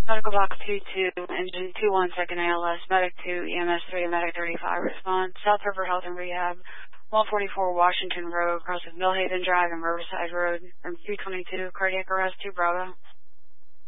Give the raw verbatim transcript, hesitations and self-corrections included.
Medical box two two, engine two one, second A L S, medic two, E M S three, medic thirty-five, respond. South River Health and Rehab, one forty-four Washington Road, across of Millhaven Drive and Riverside Road, from three twenty-two, cardiac arrest two Bravo.